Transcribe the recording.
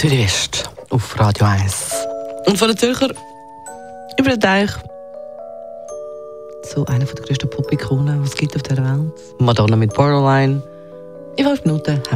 Zürich West auf Radio 1. Und von den Zürcher über den Teich zu einer der grössten Pop-Ikonen, die es gibt auf der Welt. Madonna mit Borderline. In 5 Minuten